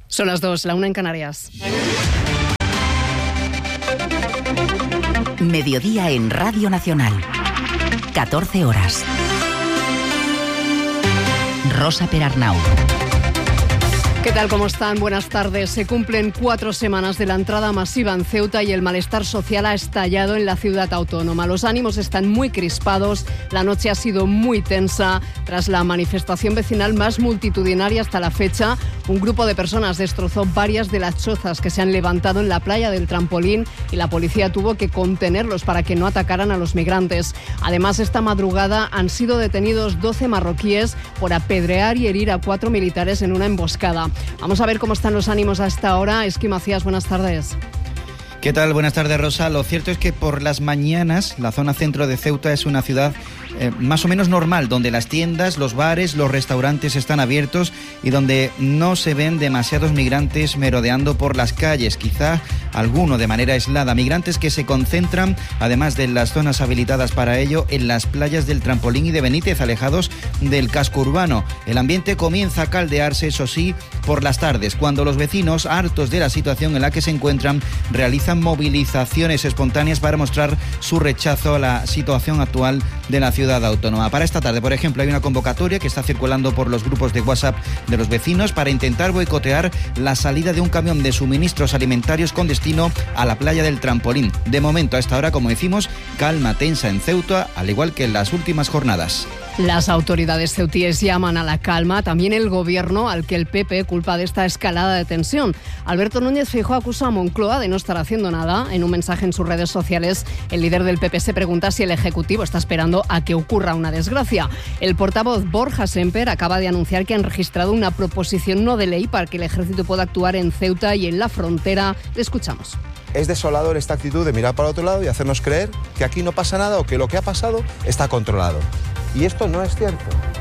Son las 2, la 1 en Canarias. Mediodía en Radio Nacional. 14 horas. Rosa Perarnau. ¿Qué tal? ¿Cómo están? Buenas tardes. Se cumplen 4 semanas de la entrada masiva en Ceuta y el malestar social ha estallado en la ciudad autónoma. Los ánimos están muy crispados, la noche ha sido muy tensa. Tras la manifestación vecinal más multitudinaria hasta la fecha, un grupo de personas destrozó varias de las chozas que se han levantado en la playa del Trampolín y la policía tuvo que contenerlos para que no atacaran a los migrantes. Además, esta madrugada han sido detenidos 12 marroquíes por apedrear y herir a 4 militares en una emboscada. Vamos a ver cómo están los ánimos a esta hora. Esqui Macías, buenas tardes. ¿Qué tal? Buenas tardes, Rosa. Lo cierto es que por las mañanas la zona centro de Ceuta es una ciudad más o menos normal, donde las tiendas, los bares, los restaurantes están abiertos y donde no se ven demasiados migrantes merodeando por las calles, quizá alguno de manera aislada. Migrantes que se concentran, además de las zonas habilitadas para ello, en las playas del Trampolín y de Benítez, alejados del casco urbano. El ambiente comienza a caldearse, eso sí, por las tardes, cuando los vecinos, hartos de la situación en la que se encuentran, realizan movilizaciones espontáneas para mostrar su rechazo a la situación actual de la ciudad autónoma. Para esta tarde, por ejemplo, hay una convocatoria que está circulando por los grupos de WhatsApp de los vecinos para intentar boicotear la salida de un camión de suministros alimentarios con destino a la playa del Trampolín. De momento, a esta hora, como decimos, calma tensa en Ceuta, al igual que en las últimas jornadas. Las autoridades ceutíes llaman a la calma, también el gobierno, al que el PP culpa de esta escalada de tensión. Alberto Núñez Feijóo acusa a Moncloa de no estar haciendo nada. En un mensaje en sus redes sociales, el líder del PP se pregunta si el Ejecutivo está esperando a que ocurra una desgracia. El portavoz Borja Semper acaba de anunciar que han registrado una proposición no de ley para que el Ejército pueda actuar en Ceuta y en la frontera. Le escuchamos. Es desolador esta actitud de mirar para otro lado y hacernos creer que aquí no pasa nada o que lo que ha pasado está controlado. Y esto no es cierto.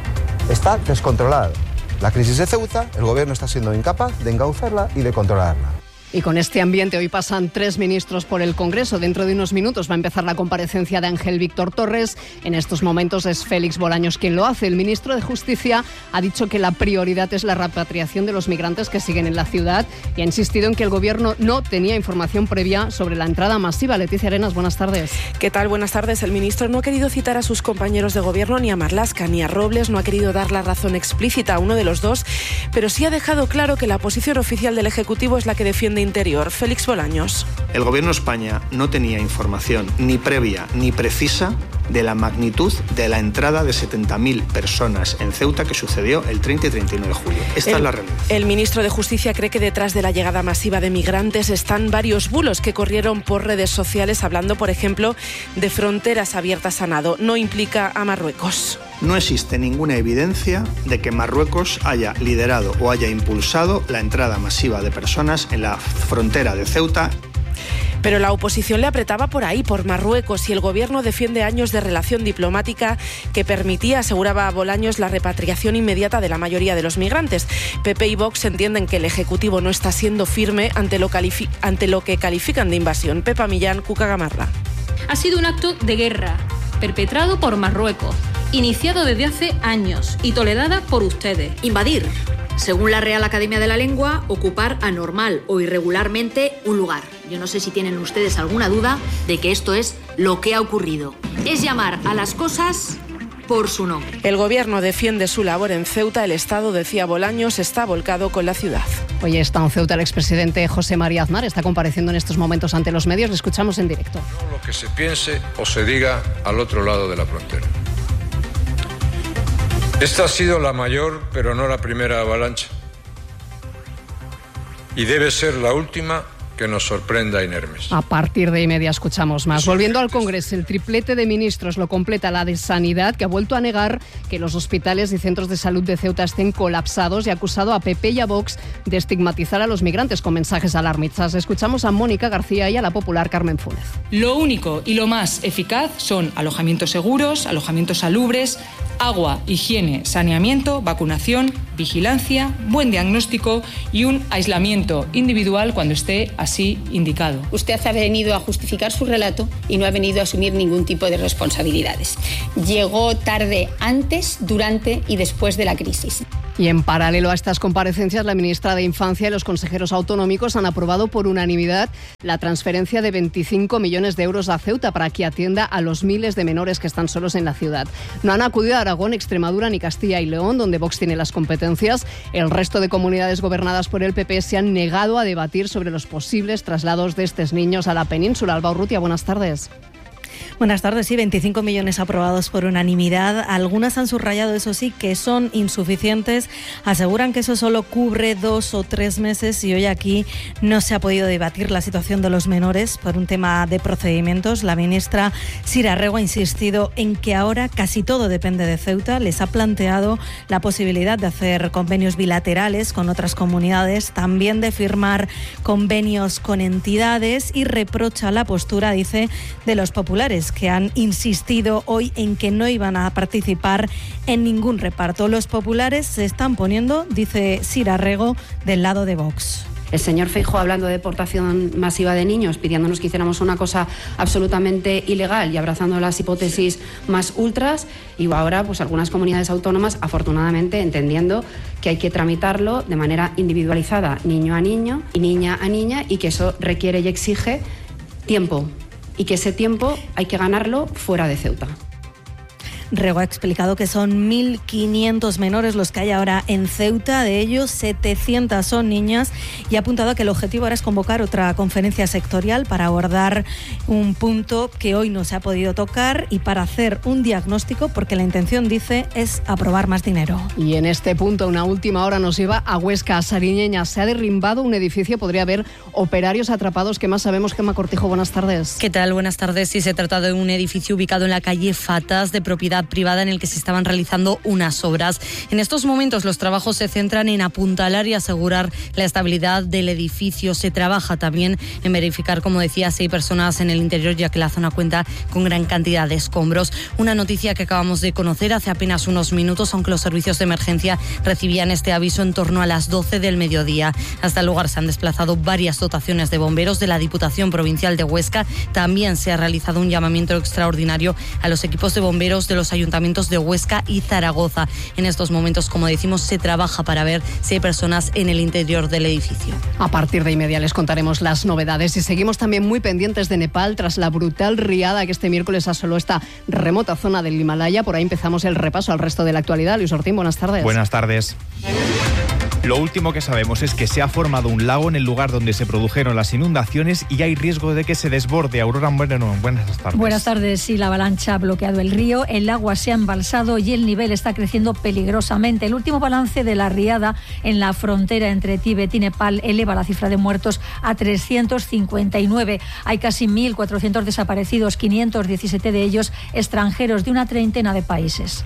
Está descontrolado. La crisis de Ceuta, el gobierno está siendo incapaz de encauzarla y de controlarla. Y con este ambiente hoy pasan 3 ministros por el Congreso. Dentro de unos minutos va a empezar la comparecencia de Ángel Víctor Torres. En estos momentos es Félix Bolaños quien lo hace. El ministro de Justicia ha dicho que la prioridad es la repatriación de los migrantes que siguen en la ciudad y ha insistido en que el Gobierno no tenía información previa sobre la entrada masiva. Leticia Arenas, buenas tardes. ¿Qué tal? Buenas tardes. El ministro no ha querido citar a sus compañeros de Gobierno, ni a Marlaska ni a Robles, no ha querido dar la razón explícita a uno de los dos, pero sí ha dejado claro que la posición oficial del Ejecutivo es la que defiende Interior. Félix Bolaños. El Gobierno de España no tenía información ni previa ni precisa de la magnitud de la entrada de 70.000 personas en Ceuta que sucedió el 30 y 31 de julio. Esta es la realidad. El ministro de Justicia cree que detrás de la llegada masiva de migrantes están varios bulos que corrieron por redes sociales, hablando, por ejemplo, de fronteras abiertas a nado. No implica a Marruecos. No existe ninguna evidencia de que Marruecos haya liderado o haya impulsado la entrada masiva de personas en la frontera de Ceuta. Pero la oposición le apretaba por ahí, por Marruecos, y el Gobierno defiende años de relación diplomática que permitía, aseguraba a Bolaños, la repatriación inmediata de la mayoría de los migrantes. PP y Vox entienden que el Ejecutivo no está siendo firme ante lo que califican de invasión. Pepa Millán, Cuca Gamarra. Ha sido un acto de guerra perpetrado por Marruecos, iniciado desde hace años y tolerada por ustedes. Invadir, según la Real Academia de la Lengua, ocupar anormal o irregularmente un lugar. Yo no sé si tienen ustedes alguna duda de que esto es lo que ha ocurrido. Es llamar a las cosas por su nombre. El Gobierno defiende su labor en Ceuta. El Estado, decía Bolaños, está volcado con la ciudad. Hoy está en Ceuta el expresidente José María Aznar. Está compareciendo en estos momentos ante los medios. Le escuchamos en directo. No lo que se piense o se diga al otro lado de la frontera. Esta ha sido la mayor, pero no la primera avalancha. Y debe ser la última que nos sorprenda inermes. A partir de media escuchamos más. Volviendo al Congreso, el triplete de ministros lo completa la de Sanidad, que ha vuelto a negar que los hospitales y centros de salud de Ceuta estén colapsados y ha acusado a PP y a Vox de estigmatizar a los migrantes con mensajes alarmistas. Escuchamos a Mónica García y a la popular Carmen Fúnez. Lo único y lo más eficaz son alojamientos seguros, alojamientos salubres, agua, higiene, saneamiento, vacunación, vigilancia, buen diagnóstico y un aislamiento individual cuando esté así indicado. Usted ha venido a justificar su relato y no ha venido a asumir ningún tipo de responsabilidades. Llegó tarde antes, durante y después de la crisis. Y en paralelo a estas comparecencias, la ministra de Infancia y los consejeros autonómicos han aprobado por unanimidad la transferencia de 25 millones de euros a Ceuta para que atienda a los miles de menores que están solos en la ciudad. No han acudido a Aragón, Extremadura ni Castilla y León, donde Vox tiene las competencias. El resto de comunidades gobernadas por el PP se han negado a debatir sobre los posibles traslados de estos niños a la península. Alba Urrutia, buenas tardes. Buenas tardes. Sí, 25 millones aprobados por unanimidad. Algunas han subrayado, eso sí, que son insuficientes. Aseguran que eso solo cubre 2 o 3 meses y hoy aquí no se ha podido debatir la situación de los menores por un tema de procedimientos. La ministra Sira Rego ha insistido en que ahora casi todo depende de Ceuta. Les ha planteado la posibilidad de hacer convenios bilaterales con otras comunidades, también de firmar convenios con entidades y reprocha la postura, dice, de los populares, que han insistido hoy en que no iban a participar en ningún reparto. Los populares se están poniendo, dice Sira Rego, del lado de Vox. El señor Feijóo hablando de deportación masiva de niños, pidiéndonos que hiciéramos una cosa absolutamente ilegal y abrazando las hipótesis más ultras, y ahora pues algunas comunidades autónomas, afortunadamente, entendiendo que hay que tramitarlo de manera individualizada, niño a niño y niña a niña, y que eso requiere y exige tiempo, y que ese tiempo hay que ganarlo fuera de Ceuta. Rego ha explicado que son 1.500 menores los que hay ahora en Ceuta, de ellos 700 son niñas, y ha apuntado a que el objetivo ahora es convocar otra conferencia sectorial para abordar un punto que hoy no se ha podido tocar y para hacer un diagnóstico, porque la intención, dice, es aprobar más dinero. Y en este punto, una última hora nos lleva a Huesca, a Sariñeña. Se ha derrimbado un edificio, podría haber operarios atrapados. ¿Qué más sabemos? Gemma Cortijo, buenas tardes. ¿Qué tal? Buenas tardes. Sí, se trata de un edificio ubicado en la calle Fatas, de propiedad privada, en el que se estaban realizando unas obras. En estos momentos los trabajos se centran en apuntalar y asegurar la estabilidad del edificio. Se trabaja también en verificar, como decía, si hay personas en el interior, ya que la zona cuenta con gran cantidad de escombros. Una noticia que acabamos de conocer hace apenas unos minutos, aunque los servicios de emergencia recibían este aviso en torno a las 12 del mediodía. Hasta el lugar se han desplazado varias dotaciones de bomberos de la Diputación Provincial de Huesca. También se ha realizado un llamamiento extraordinario a los equipos de bomberos de los ayuntamientos de Huesca y Zaragoza. En estos momentos, como decimos, se trabaja para ver si hay personas en el interior del edificio. A partir de inmediato les contaremos las novedades y seguimos también muy pendientes de Nepal tras la brutal riada que este miércoles asoló esta remota zona del Himalaya. Por ahí empezamos el repaso al resto de la actualidad. Luis Ortín, buenas tardes. Buenas tardes. Lo último que sabemos es que se ha formado un lago en el lugar donde se produjeron las inundaciones y hay riesgo de que se desborde. Aurora Moreno, buenas tardes. Buenas tardes. Sí, la avalancha ha bloqueado el río, el agua se ha embalsado y el nivel está creciendo peligrosamente. El último balance de la riada en la frontera entre Tíbet y Nepal eleva la cifra de muertos a 359. Hay casi 1.400 desaparecidos, 517 de ellos extranjeros de una treintena de países.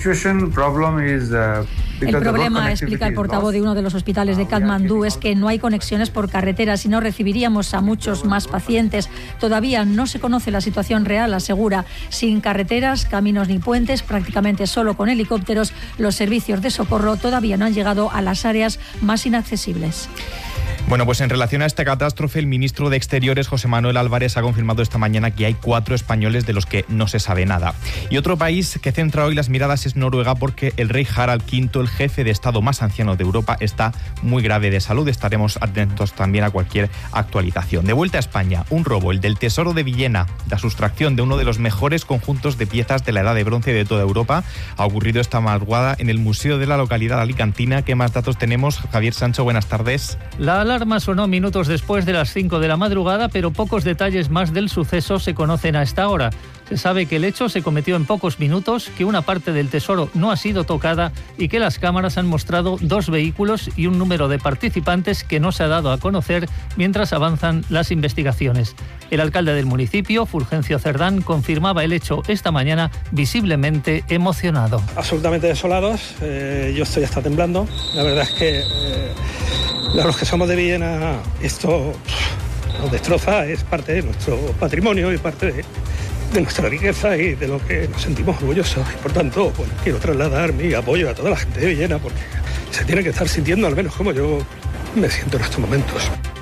El problema, explica el portavoz de uno de los hospitales de Katmandú, es que no hay conexiones por carretera, si no recibiríamos a muchos más pacientes. Todavía no se conoce la situación real, asegura. Sin carreteras, caminos ni puentes, prácticamente solo con helicópteros, los servicios de socorro todavía no han llegado a las áreas más inaccesibles. Bueno, pues en relación a esta catástrofe, el ministro de Exteriores, José Manuel Álvarez, ha confirmado esta mañana que hay 4 españoles de los que no se sabe nada. Y otro país que centra hoy las miradas es Noruega, porque el rey Harald V, el jefe de Estado más anciano de Europa, está muy grave de salud. Estaremos atentos también a cualquier actualización. De vuelta a España, un robo, el del Tesoro de Villena, la sustracción de uno de los mejores conjuntos de piezas de la Edad de Bronce de toda Europa, ha ocurrido esta madrugada en el museo de la localidad alicantina. ¿Qué más datos tenemos? Javier Sancho, buenas tardes. La alarma sonó minutos después de las 5 de la madrugada, pero pocos detalles más del suceso se conocen a esta hora. Se sabe que el hecho se cometió en pocos minutos, que una parte del tesoro no ha sido tocada y que las cámaras han mostrado 2 vehículos y un número de participantes que no se ha dado a conocer mientras avanzan las investigaciones. El alcalde del municipio, Fulgencio Cerdán, confirmaba el hecho esta mañana, visiblemente emocionado. Absolutamente desolados, yo estoy hasta temblando. La verdad es que los que somos de Villena, esto nos destroza, es parte de nuestro patrimonio y parte de nuestra riqueza y de lo que nos sentimos orgullosos. Y por tanto, bueno, quiero trasladar mi apoyo a toda la gente de Villena, porque se tiene que estar sintiendo al menos como yo me siento en estos momentos.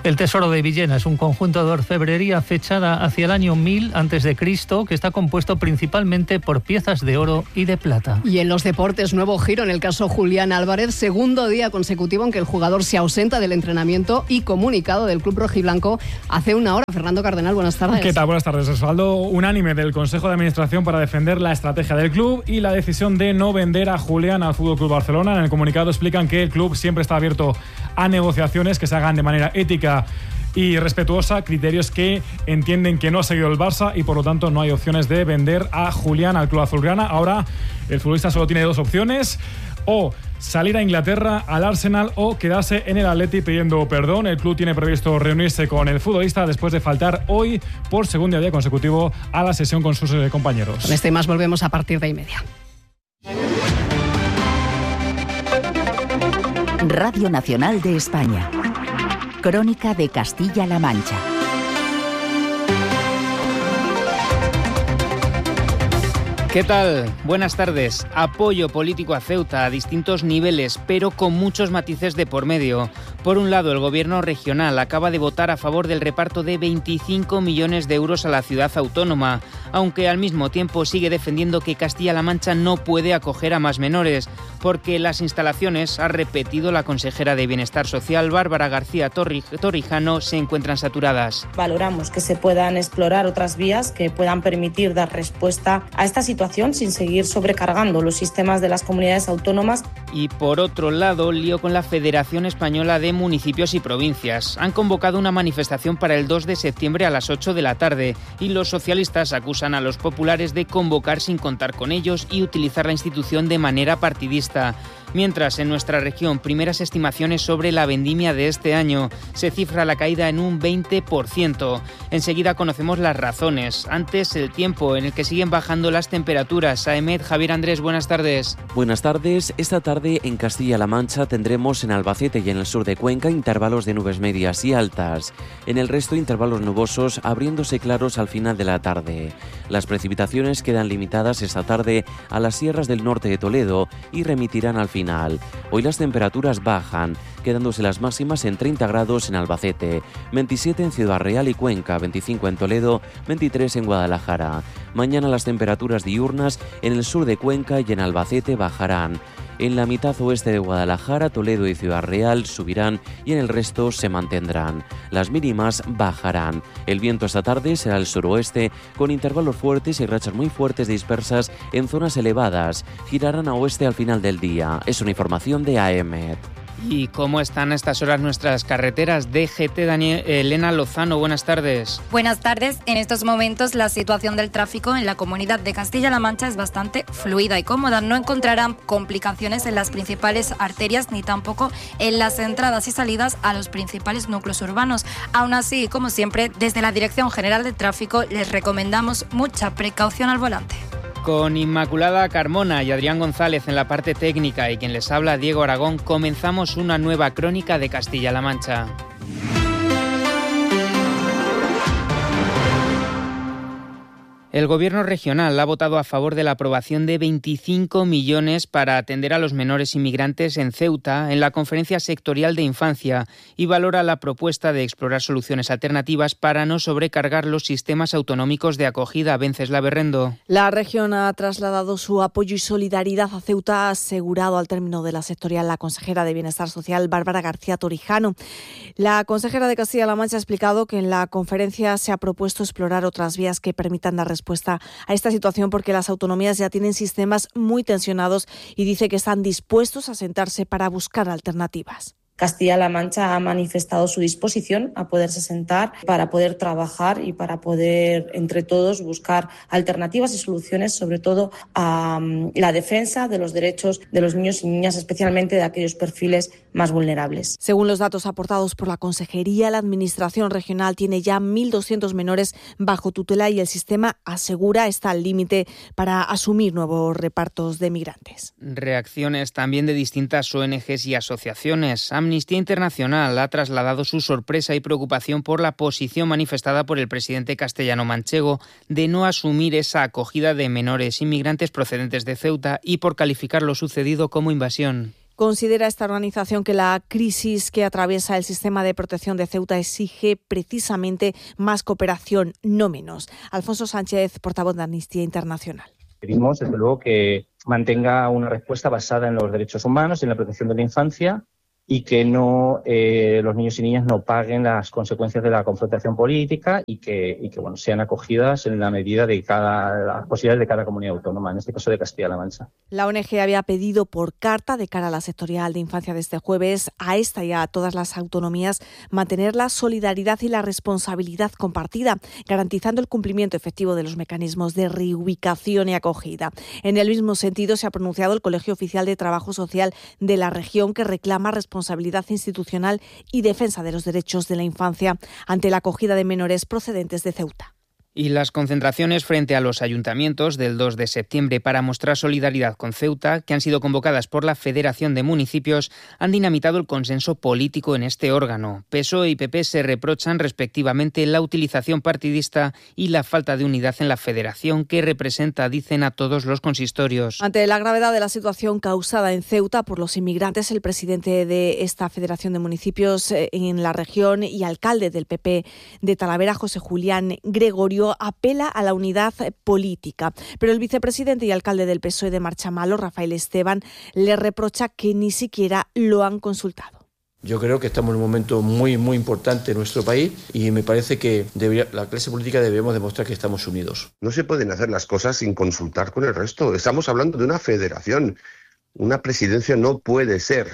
El Tesoro de Villena es un conjunto de orfebrería fechada hacia el año 1000 a.C., que está compuesto principalmente por piezas de oro y de plata. Y en los deportes, nuevo giro en el caso Julián Álvarez, segundo día consecutivo en que el jugador se ausenta del entrenamiento y comunicado del club rojiblanco hace una hora. Fernando Cardenal, buenas tardes. ¿Qué tal? Buenas tardes. Respaldo unánime del Consejo de Administración para defender la estrategia del club y la decisión de no vender a Julián al FC Barcelona. En el comunicado explican que el club siempre está abierto a negociaciones que se hagan de manera ética y respetuosa, criterios que entienden que no ha seguido el Barça y por lo tanto no hay opciones de vender a Julián al club azulgrana. Ahora el futbolista solo tiene dos opciones: o salir a Inglaterra, al Arsenal, o quedarse en el Atleti pidiendo perdón. El club tiene previsto reunirse con el futbolista después de faltar hoy por segundo día consecutivo a la sesión con sus compañeros. Con este y más volvemos a partir de 1:30. Radio Nacional de España. Crónica de Castilla-La Mancha. ¿Qué tal? Buenas tardes. Apoyo político a Ceuta a distintos niveles, pero con muchos matices de por medio. Por un lado, el gobierno regional acaba de votar a favor del reparto de 25 millones de euros a la ciudad autónoma, aunque al mismo tiempo sigue defendiendo que Castilla-La Mancha no puede acoger a más menores, porque las instalaciones, ha repetido la consejera de Bienestar Social, Bárbara García Torrijano, se encuentran saturadas. Valoramos que se puedan explorar otras vías que puedan permitir dar respuesta a esta situación sin seguir sobrecargando los sistemas de las comunidades autónomas. Y por otro lado, lío con la Federación Española de Municipios y Provincias. Han convocado una manifestación para el 2 de septiembre a las 8 de la tarde y los socialistas acusan a los populares de convocar sin contar con ellos y utilizar la institución de manera partidista. Mientras en nuestra región, primeras estimaciones sobre la vendimia de este año, se cifra la caída en un 20%. Enseguida conocemos las razones. Antes, el tiempo en el que siguen bajando las temperaturas. Aemet, Javier Andrés, buenas tardes. Buenas tardes. Esta tarde en Castilla-La Mancha tendremos en Albacete y en el sur de Cuenca intervalos de nubes medias y altas. En el resto, intervalos nubosos, abriéndose claros al final de la tarde. Las precipitaciones quedan limitadas esta tarde a las sierras del norte de Toledo y remitirán al final. Hoy las temperaturas bajan, quedándose las máximas en 30 grados en Albacete, 27 en Ciudad Real y Cuenca, 25 en Toledo, 23 en Guadalajara. Mañana las temperaturas diurnas en el sur de Cuenca y en Albacete bajarán. En la mitad oeste de Guadalajara, Toledo y Ciudad Real subirán y en el resto se mantendrán. Las mínimas bajarán. El viento esta tarde será el suroeste, con intervalos fuertes y rachas muy fuertes dispersas en zonas elevadas. Girarán a oeste al final del día. Es una información de AEMET. ¿Y cómo están a estas horas nuestras carreteras? DGT, Elena Lozano, buenas tardes. Buenas tardes. En estos momentos la situación del tráfico en la comunidad de Castilla-La Mancha es bastante fluida y cómoda. No encontrarán complicaciones en las principales arterias ni tampoco en las entradas y salidas a los principales núcleos urbanos. Aún así, como siempre, desde la Dirección General de Tráfico les recomendamos mucha precaución al volante. Con Inmaculada Carmona y Adrián González en la parte técnica y quien les habla, Diego Aragón, comenzamos una nueva crónica de Castilla-La Mancha. El Gobierno regional ha votado a favor de la aprobación de 25 millones para atender a los menores inmigrantes en Ceuta en la Conferencia Sectorial de Infancia y valora la propuesta de explorar soluciones alternativas para no sobrecargar los sistemas autonómicos de acogida. Vencesla Berrendo. La región ha trasladado su apoyo y solidaridad a Ceuta, ha asegurado al término de la sectorial la consejera de Bienestar Social, Bárbara García Torrijano. La consejera de Castilla-La Mancha ha explicado que en la conferencia se ha propuesto explorar otras vías que permitan dar respuesta a esta situación porque las autonomías ya tienen sistemas muy tensionados y dice que están dispuestos a sentarse para buscar alternativas. Castilla-La Mancha ha manifestado su disposición a poderse sentar para poder trabajar y para poder, entre todos, buscar alternativas y soluciones, sobre todo a la defensa de los derechos de los niños y niñas, especialmente de aquellos perfiles más vulnerables. Según los datos aportados por la Consejería, la Administración regional tiene ya 1.200 menores bajo tutela y el sistema asegura está al límite para asumir nuevos repartos de migrantes. Reacciones también de distintas ONGs y asociaciones. Amnistía Internacional ha trasladado su sorpresa y preocupación por la posición manifestada por el presidente castellano-manchego de no asumir esa acogida de menores inmigrantes procedentes de Ceuta y por calificar lo sucedido como invasión. Considera esta organización que la crisis que atraviesa el sistema de protección de Ceuta exige precisamente más cooperación, no menos. Alfonso Sánchez, portavoz de Amnistía Internacional. Pedimos, desde luego, que mantenga una respuesta basada en los derechos humanos y en la protección de la infancia, y que no los niños y niñas no paguen las consecuencias de la confrontación política y que bueno, sean acogidas en la medida de las posibilidades de cada comunidad autónoma, en este caso de Castilla-La Mancha. La ONG había pedido por carta de cara a la sectorial de infancia de este jueves a esta y a todas las autonomías mantener la solidaridad y la responsabilidad compartida, garantizando el cumplimiento efectivo de los mecanismos de reubicación y acogida. En el mismo sentido se ha pronunciado el Colegio Oficial de Trabajo Social de la región, que reclama responsabilidad institucional y defensa de los derechos de la infancia ante la acogida de menores procedentes de Ceuta. Y las concentraciones frente a los ayuntamientos del 2 de septiembre para mostrar solidaridad con Ceuta, que han sido convocadas por la Federación de Municipios, han dinamitado el consenso político en este órgano. PSOE y PP se reprochan respectivamente la utilización partidista y la falta de unidad en la federación, que representa, dicen, a todos los consistorios. Ante la gravedad de la situación causada en Ceuta por los inmigrantes, el presidente de esta Federación de Municipios en la región y alcalde del PP de Talavera, José Julián Gregorio, apela a la unidad política. Pero el vicepresidente y alcalde del PSOE de Marchamalo, Rafael Esteban, le reprocha que ni siquiera lo han consultado. Yo creo que estamos en un momento muy importante en nuestro país y me parece que la clase política debemos demostrar que estamos unidos. No se pueden hacer las cosas sin consultar con el resto. Estamos hablando de una federación. Una presidencia no puede ser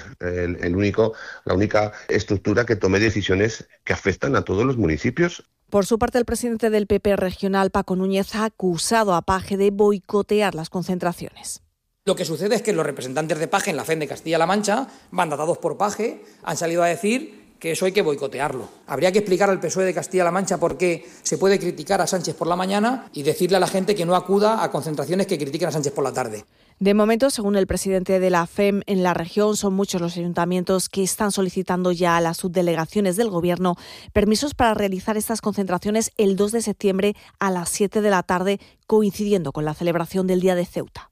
la única estructura que tome decisiones que afectan a todos los municipios. Por su parte, el presidente del PP regional, Paco Núñez, ha acusado a Paje de boicotear las concentraciones. Lo que sucede es que los representantes de Paje en la FEM de Castilla-La Mancha, mandatados por Paje, han salido a decir que eso hay que boicotearlo. Habría que explicar al PSOE de Castilla-La Mancha por qué se puede criticar a Sánchez por la mañana y decirle a la gente que no acuda a concentraciones que critiquen a Sánchez por la tarde. De momento, según el presidente de la FEM en la región, son muchos los ayuntamientos que están solicitando ya a las subdelegaciones del Gobierno permisos para realizar estas concentraciones el 2 de septiembre a las 7 de la tarde, coincidiendo con la celebración del Día de Ceuta.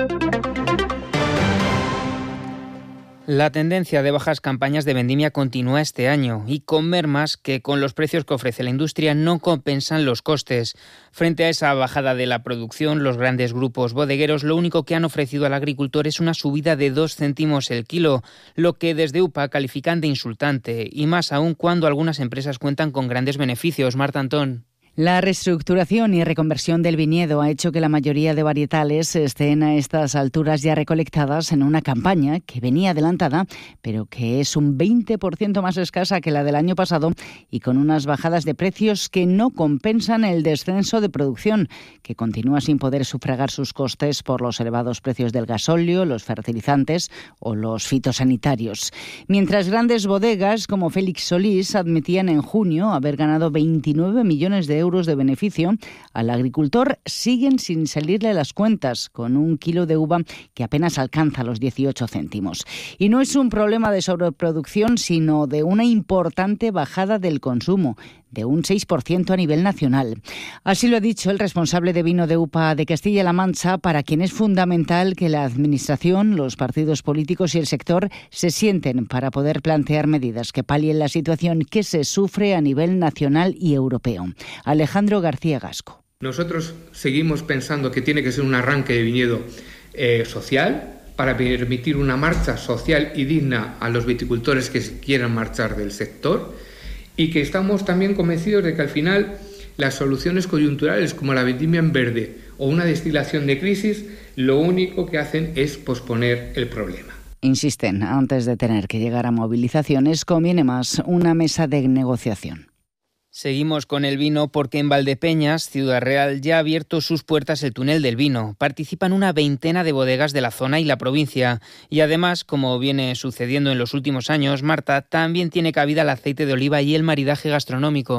La tendencia de bajas campañas de vendimia continúa este año y con mermas que con los precios que ofrece la industria no compensan los costes. Frente a esa bajada de la producción, los grandes grupos bodegueros lo único que han ofrecido al agricultor es una subida de 2 céntimos el kilo, lo que desde UPA califican de insultante, y más aún cuando algunas empresas cuentan con grandes beneficios. Marta Antón. La reestructuración y reconversión del viñedo ha hecho que la mayoría de varietales estén a estas alturas ya recolectadas en una campaña que venía adelantada, pero que es un 20% más escasa que la del año pasado y con unas bajadas de precios que no compensan el descenso de producción, que continúa sin poder sufragar sus costes por los elevados precios del gasóleo, los fertilizantes o los fitosanitarios. Mientras grandes bodegas como Félix Solís admitían en junio haber ganado 29 millones de euros de beneficio, al agricultor siguen sin salirle las cuentas, con un kilo de uva que apenas alcanza los 18 céntimos. Y no es un problema de sobreproducción, sino de una importante bajada del consumo, de un 6% a nivel nacional. Así lo ha dicho el responsable de vino de UPA de Castilla-La Mancha, para quien es fundamental que la Administración, los partidos políticos y el sector se sienten para poder plantear medidas que palien la situación que se sufre a nivel nacional y europeo. Alejandro García Gasco. Nosotros seguimos pensando que tiene que ser un arranque de viñedo social, para permitir una marcha social y digna a los viticultores que quieran marchar del sector, y que estamos también convencidos de que al final las soluciones coyunturales como la vendimia en verde o una destilación de crisis lo único que hacen es posponer el problema. Insisten, antes de tener que llegar a movilizaciones conviene más una mesa de negociación. Seguimos con el vino porque en Valdepeñas, Ciudad Real, ya ha abierto sus puertas el túnel del vino. Participan una veintena de bodegas de la zona y la provincia. Y además, como viene sucediendo en los últimos años, Marta, también tiene cabida el aceite de oliva y el maridaje gastronómico.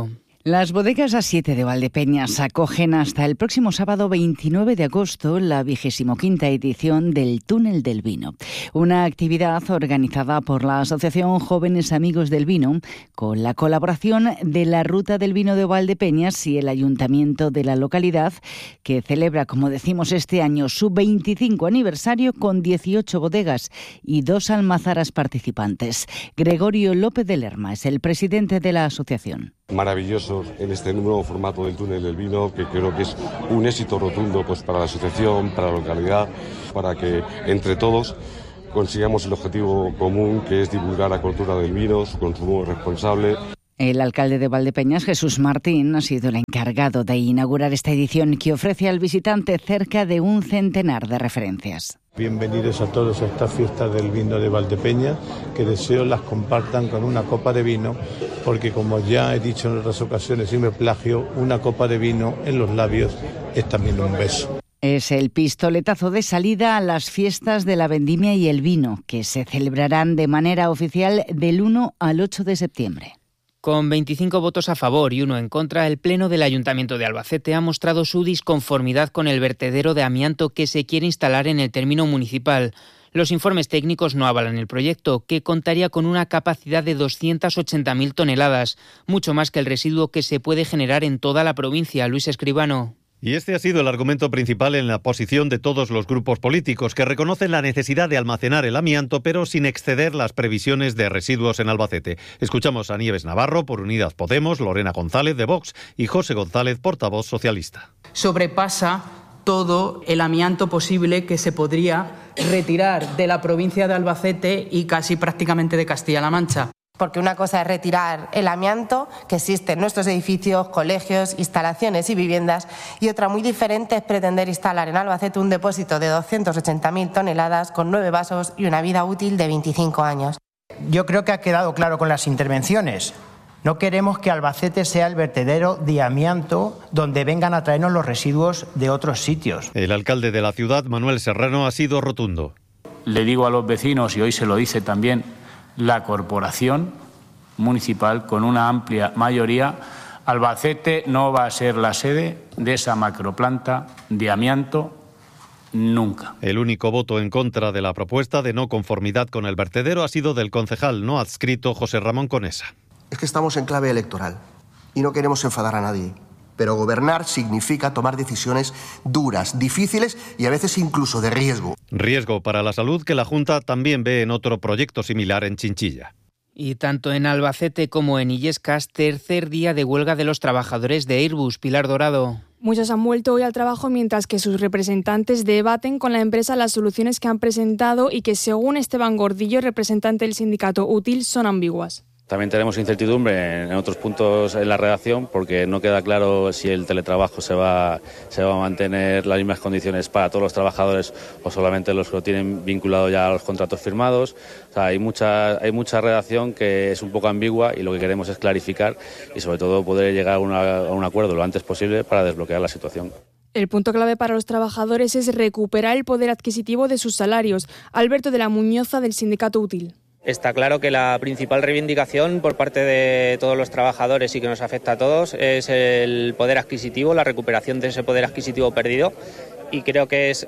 Las bodegas A7 de Valdepeñas acogen hasta el próximo sábado 29 de agosto la 25ª edición del Túnel del Vino, una actividad organizada por la Asociación Jóvenes Amigos del Vino, con la colaboración de la Ruta del Vino de Valdepeñas y el Ayuntamiento de la localidad, que celebra, como decimos, este año su 25 aniversario con 18 bodegas y 2 almazaras participantes. Gregorio López de Lerma es el presidente de la asociación. Maravilloso en este nuevo formato del Túnel del Vino, que creo que es un éxito rotundo para la asociación, para la localidad, para que entre todos consigamos el objetivo común, que es divulgar la cultura del vino, su consumo responsable. El alcalde de Valdepeñas, Jesús Martín, ha sido el encargado de inaugurar esta edición, que ofrece al visitante cerca de un centenar de referencias. Bienvenidos a todos a esta fiesta del vino de Valdepeñas, que deseo las compartan con una copa de vino, porque como ya he dicho en otras ocasiones y me plagio, una copa de vino en los labios es también un beso. Es el pistoletazo de salida a las fiestas de la vendimia y el vino, que se celebrarán de manera oficial del 1 al 8 de septiembre. Con 25 votos a favor y 1 en contra, el Pleno del Ayuntamiento de Albacete ha mostrado su disconformidad con el vertedero de amianto que se quiere instalar en el término municipal. Los informes técnicos no avalan el proyecto, que contaría con una capacidad de 280.000 toneladas, mucho más que el residuo que se puede generar en toda la provincia. Luis Escribano. Y este ha sido el argumento principal en la posición de todos los grupos políticos, que reconocen la necesidad de almacenar el amianto, pero sin exceder las previsiones de residuos en Albacete. Escuchamos a Nieves Navarro, por Unidas Podemos, Lorena González, de Vox, y José González, portavoz socialista. Sobrepasa todo el amianto posible que se podría retirar de la provincia de Albacete y casi prácticamente de Castilla-La Mancha. Porque una cosa es retirar el amianto que existe en nuestros edificios, colegios, instalaciones y viviendas, y otra muy diferente es pretender instalar en Albacete un depósito de 280.000 toneladas con 9 vasos y una vida útil de 25 años. Yo creo que ha quedado claro con las intervenciones. No queremos que Albacete sea el vertedero de amianto donde vengan a traernos los residuos de otros sitios. El alcalde de la ciudad, Manuel Serrano, ha sido rotundo. Le digo a los vecinos, y hoy se lo dice también la corporación municipal, con una amplia mayoría, Albacete no va a ser la sede de esa macroplanta de amianto nunca. El único voto en contra de la propuesta de no conformidad con el vertedero ha sido del concejal no adscrito José Ramón Conesa. Es que estamos en clave electoral y no queremos enfadar a nadie, pero gobernar significa tomar decisiones duras, difíciles y a veces incluso de riesgo. Riesgo para la salud que la Junta también ve en otro proyecto similar en Chinchilla. Y tanto en Albacete como en Illescas, tercer día de huelga de los trabajadores de Airbus. Pilar Dorado. Muchos han vuelto hoy al trabajo mientras que sus representantes debaten con la empresa las soluciones que han presentado y que, según Esteban Gordillo, representante del sindicato UTIL, son ambiguas. También tenemos incertidumbre en otros puntos en la redacción, porque no queda claro si el teletrabajo se va a mantener las mismas condiciones para todos los trabajadores o solamente los que lo tienen vinculado ya a los contratos firmados. O sea, hay mucha redacción que es un poco ambigua y lo que queremos es clarificar y sobre todo poder llegar a un acuerdo lo antes posible para desbloquear la situación. El punto clave para los trabajadores es recuperar el poder adquisitivo de sus salarios. Alberto de la Muñoza, del sindicato UTIL. Está claro que la principal reivindicación por parte de todos los trabajadores y que nos afecta a todos es el poder adquisitivo, la recuperación de ese poder adquisitivo perdido, y creo que es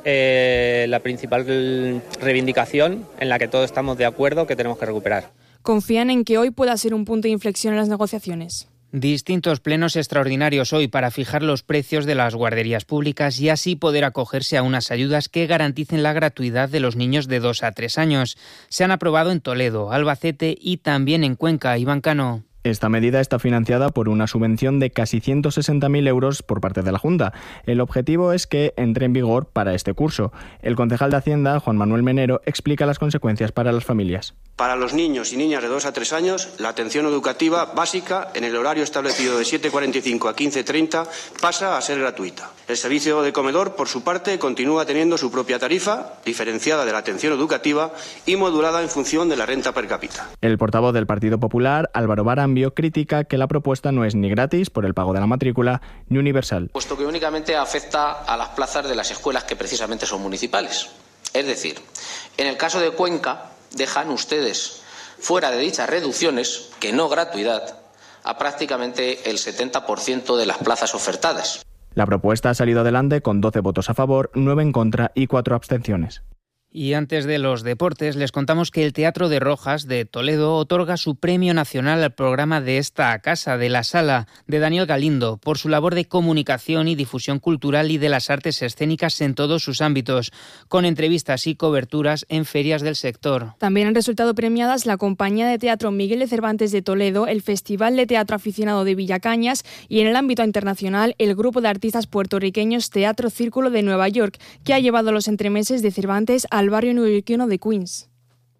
la principal reivindicación en la que todos estamos de acuerdo que tenemos que recuperar. Confían en que hoy pueda ser un punto de inflexión en las negociaciones. Distintos plenos extraordinarios hoy para fijar los precios de las guarderías públicas y así poder acogerse a unas ayudas que garanticen la gratuidad de los niños de 2 a 3 años. Se han aprobado en Toledo, Albacete y también en Cuenca. Iván Cano. Esta medida está financiada por una subvención de casi 160.000 euros por parte de la Junta. El objetivo es que entre en vigor para este curso. El concejal de Hacienda, Juan Manuel Menero, explica las consecuencias para las familias. Para los niños y niñas de 2 a 3 años, la atención educativa básica en el horario establecido de 7:45 a 15:30 pasa a ser gratuita. El servicio de comedor, por su parte, continúa teniendo su propia tarifa, diferenciada de la atención educativa y modulada en función de la renta per cápita. El portavoz del Partido Popular, Álvaro Barambio, critica que la propuesta no es ni gratis por el pago de la matrícula ni universal. Puesto que únicamente afecta a las plazas de las escuelas que precisamente son municipales. Es decir, en el caso de Cuenca, dejan ustedes fuera de dichas reducciones, que no gratuidad, a prácticamente el 70% de las plazas ofertadas. La propuesta ha salido adelante con 12 votos a favor, 9 en contra y 4 abstenciones. Y antes de los deportes, les contamos que el Teatro de Rojas de Toledo otorga su premio nacional al programa de esta casa, de la Sala, de Daniel Galindo, por su labor de comunicación y difusión cultural y de las artes escénicas en todos sus ámbitos, con entrevistas y coberturas en ferias del sector. También han resultado premiadas la Compañía de Teatro Miguel de Cervantes de Toledo, el Festival de Teatro Aficionado de Villacañas y, en el ámbito internacional, el grupo de artistas puertorriqueños Teatro Círculo de Nueva York, que ha llevado los entremeses de Cervantes al barrio neoyorquino de Queens.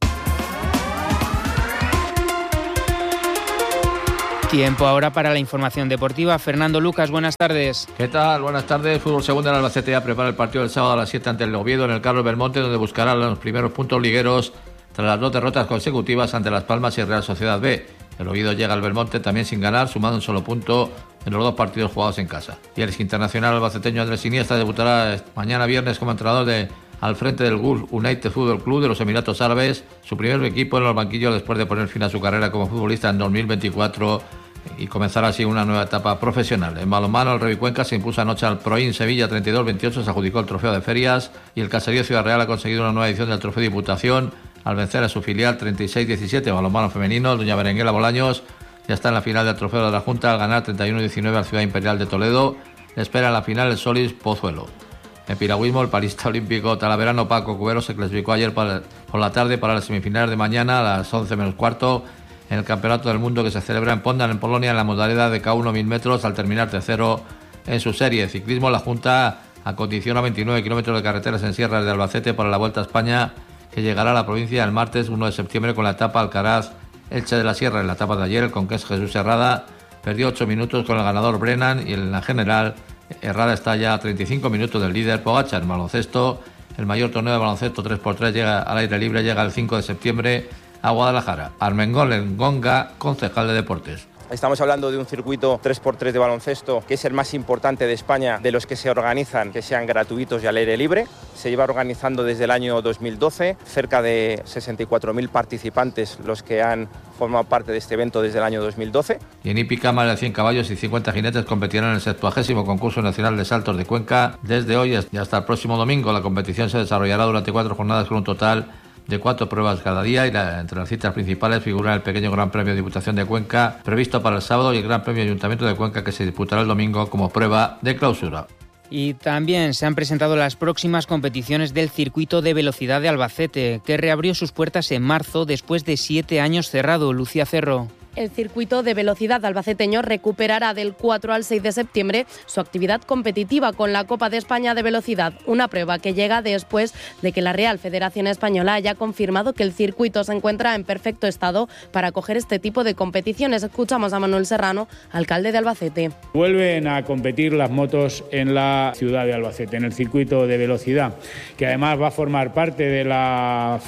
Tiempo ahora para la información deportiva. Fernando Lucas, buenas tardes. ¿Qué tal? Buenas tardes. Fútbol Segunda, el Albacete ya prepara el partido del sábado a las 7 ante el Oviedo en el Carlos Belmonte, donde buscará los primeros puntos ligueros tras las 2 derrotas consecutivas ante Las Palmas y Real Sociedad B. El Oviedo llega al Belmonte también sin ganar, sumando un solo punto en los 2 partidos jugados en casa. Y el internacional albaceteño Andrés Iniesta debutará mañana viernes como entrenador al frente del Gulf United Football Club de los Emiratos Árabes, su primer equipo en los banquillos después de poner fin a su carrera como futbolista en 2024 y comenzar así una nueva etapa profesional. En balonmano, el Revicuenca se impuso anoche al Proin Sevilla 32-28, se adjudicó el trofeo de ferias, y el Caserío Ciudad Real ha conseguido una nueva edición del trofeo de Diputación al vencer a su filial 36-17. Balonmano femenino, Doña Berenguela Bolaños ya está en la final del trofeo de la Junta al ganar 31-19 al Ciudad Imperial de Toledo. Le espera en la final el Solís Pozuelo. En piragüismo, el parista olímpico talaverano Paco Cubero se clasificó ayer por la tarde para las semifinales de mañana a las 11 menos cuarto en el Campeonato del Mundo que se celebra en Pondan, en Polonia, en la modalidad de K1 1000 metros, al terminar tercero en su serie. En ciclismo, la Junta acondiciona 29 kilómetros de carreteras en sierras de Albacete para la Vuelta a España, que llegará a la provincia el martes 1 de septiembre con la etapa Alcaraz-Elche de la Sierra. En la etapa de ayer, el conqués Jesús Herrada perdió 8 minutos con el ganador Brennan, y en la general Herrada está ya a 35 minutos del líder Pogačar. En baloncesto, el mayor torneo de baloncesto 3x3 llega al aire libre, llega el 5 de septiembre a Guadalajara. Armengol Ngonga, concejal de deportes. Estamos hablando de un circuito 3x3 de baloncesto que es el más importante de España de los que se organizan, que sean gratuitos y al aire libre. Se lleva organizando desde el año 2012, cerca de 64.000 participantes los que han formado parte de este evento desde el año 2012. Y en hípica, más de 100 caballos y 50 jinetes competirán en el 70º concurso nacional de saltos de Cuenca desde hoy y hasta el próximo domingo. La competición se desarrollará durante 4 jornadas con un total de 4 pruebas cada día, y entre las citas principales figuran el pequeño Gran Premio de Diputación de Cuenca previsto para el sábado y el Gran Premio Ayuntamiento de Cuenca, que se disputará el domingo como prueba de clausura. Y también se han presentado las próximas competiciones del Circuito de Velocidad de Albacete, que reabrió sus puertas en marzo después de 7 años cerrado. Lucía Cerro. El circuito de velocidad albaceteño recuperará del 4 al 6 de septiembre su actividad competitiva con la Copa de España de Velocidad, una prueba que llega después de que la Real Federación Española haya confirmado que el circuito se encuentra en perfecto estado para acoger este tipo de competiciones. Escuchamos a Manuel Serrano, alcalde de Albacete. Vuelven a competir las motos en la ciudad de Albacete, en el circuito de velocidad, que además va a formar parte de la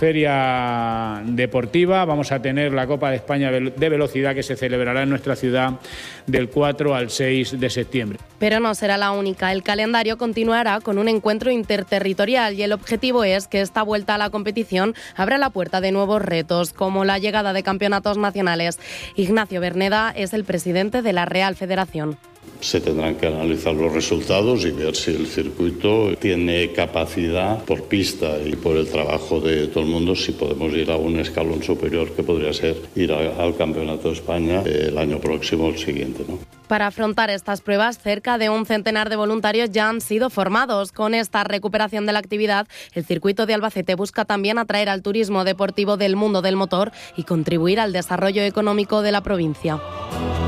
feria deportiva. Vamos a tener la Copa de España de Velocidad, que se celebrará en nuestra ciudad del 4 al 6 de septiembre. Pero no será la única. El calendario continuará con un encuentro interterritorial y el objetivo es que esta vuelta a la competición abra la puerta de nuevos retos, como la llegada de campeonatos nacionales. Ignacio Berneda es el presidente de la Real Federación. Se tendrán que analizar los resultados y ver si el circuito tiene capacidad por pista y por el trabajo de todo el mundo, si podemos ir a un escalón superior, que podría ser ir al Campeonato de España el año próximo o el siguiente, ¿no? Para afrontar estas pruebas, cerca de un centenar de voluntarios ya han sido formados. Con esta recuperación de la actividad, el circuito de Albacete busca también atraer al turismo deportivo del mundo del motor y contribuir al desarrollo económico de la provincia.